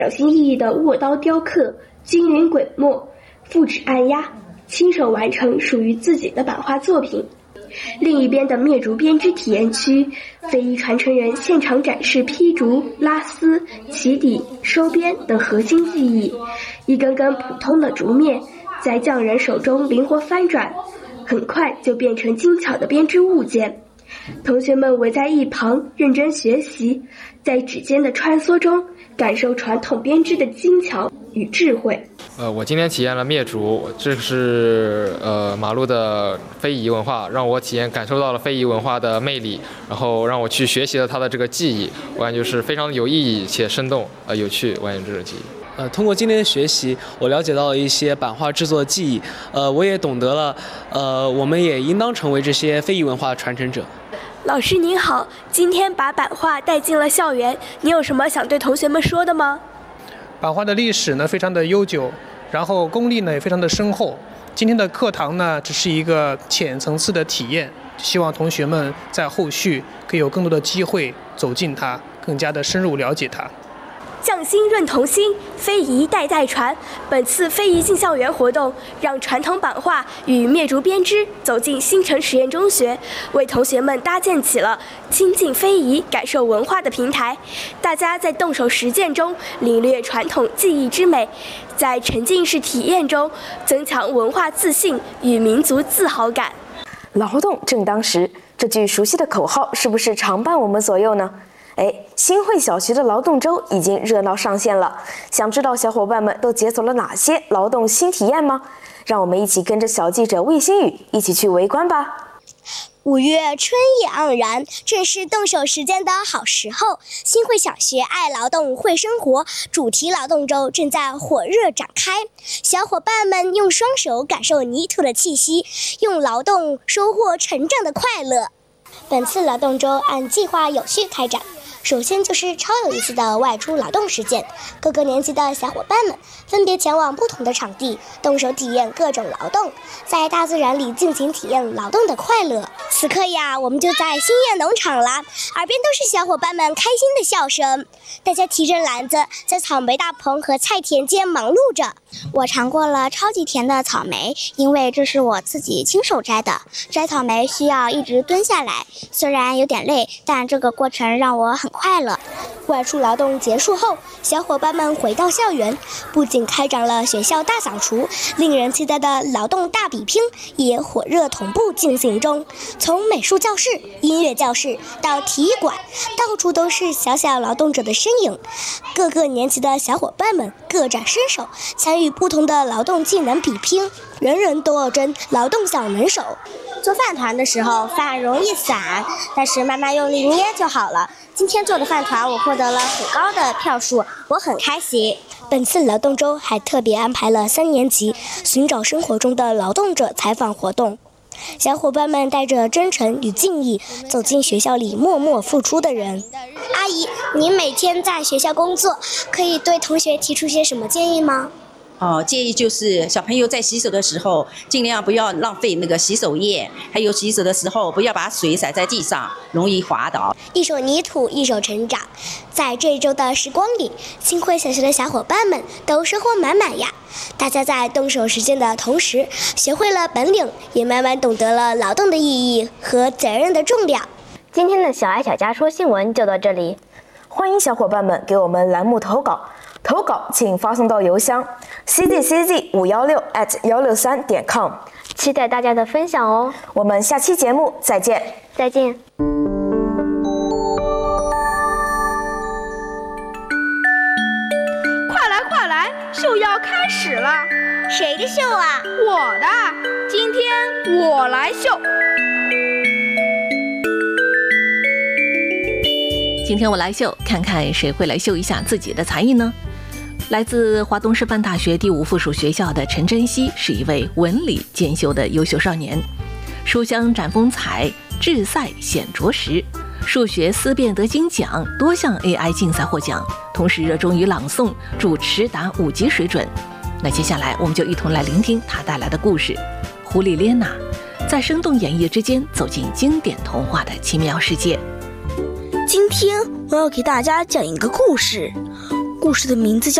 小心翼翼的握刀雕刻，均匀滚墨，复制按压，亲手完成属于自己的版画作品。另一边的灭竹编织体验区，非遗传承人现场展示劈竹、拉丝、起底、收边等核心技艺，一根根普通的竹篾在匠人手中灵活翻转，很快就变成精巧的编织物件。同学们围在一旁认真学习，在指尖的穿梭中感受传统编织的精巧与智慧。 我今天体验了灭竹，这是马路的非遗文化，让我感受到了非遗文化的魅力，然后让我去学习了它的这个技艺，我感觉是非常有意义且生动有趣，我感觉这个技艺。 通过今天的学习，我了解到了一些版画制作的技艺，我也懂得了，我们也应当成为这些非遗文化的传承者。 老师您好，今天把版画带进了校园，你有什么想对同学们说的吗？ 版画的历史呢非常的悠久，然后功力呢也非常的深厚。今天的课堂呢只是一个浅层次的体验，希望同学们在后续可以有更多的机会走进它，更加的深入了解它。 匠心润童心，非遗代代传。本次非遗进校园活动，让传统版画与灭竹编织走进新城实验中学，为同学们搭建起了亲近非遗、感受文化的平台。大家在动手实践中领略传统技艺之美，在沉浸式体验中增强文化自信与民族自豪感。 劳动正当时，这句熟悉的口号是不是常伴我们左右呢？新会小学的劳动周已经热闹上线了，想知道小伙伴们都解锁了哪些劳动新体验吗？让我们一起跟着小记者魏新宇一起去围观吧。 5月春意盎然，正是动手实践的好时候。新会小学爱劳动会生活主题劳动周正在火热展开，小伙伴们用双手感受泥土的气息，用劳动收获成长的快乐。本次劳动周按计划有序开展，首先就是超有意思的外出劳动实践，各个年级的小伙伴们分别前往不同的场地，动手体验各种劳动，在大自然里尽情体验劳动的快乐。此刻呀，我们就在兴业农场啦，耳边都是小伙伴们开心的笑声，大家提着篮子在草莓大棚和菜田间忙碌着。 我尝过了超级甜的草莓，因为这是我自己亲手摘的。摘草莓需要一直蹲下来，虽然有点累，但这个过程让我很快乐。 外出劳动结束后，小伙伴们回到校园，不仅开展了学校大扫除，令人期待的劳动大比拼也火热同步进行中。从美术教室、音乐教室到体育馆，到处都是小小劳动者的身影。各个年级的小伙伴们各展身手，参与不同的劳动技能比拼，人人都要争劳动小能手。做饭团的时候，饭容易散，但是慢慢用力捏就好了。今天做的饭团，我获得了很高的票数，我很开心。本次劳动周还特别安排了3年级寻找生活中的劳动者采访活动，小伙伴们带着真诚与敬意走进学校里默默付出的人。阿姨，您每天在学校工作，可以对同学提出些什么建议吗？ 建议就是小朋友在洗手的时候，尽量不要浪费那个洗手液，还有洗手的时候不要把水洒在地上，容易滑倒。 一手泥土，一手成长。在这一周的时光里，新会小学的小伙伴们都收获满满呀！大家在动手实践的同时，学会了本领，也慢慢懂得了劳动的意义和责任的重量。 今天的小爱小家说新闻就到这里， 欢迎小伙伴们给我们栏目投稿。投稿请发送到邮箱 czcz516@163.com， 期待大家的分享哦。 我们下期节目再见。 再见。 快来快来，秀要开始了。 谁的秀啊？ 我的，今天我来秀。 今天我来秀，看看谁会来秀一下自己的才艺呢？来自华东师范大学第5附属学校的陈珍熙是一位文理兼修的优秀少年，书香展风采，智赛显着实，数学思辨得金奖，多项 AI 竞赛获奖，同时热衷于朗诵，主持达5级水准。那接下来我们就一同来聆听他带来的故事《狐狸列娜》，在生动演绎之间走进经典童话的奇妙世界。 今天我要给大家讲一个故事， 故事的名字叫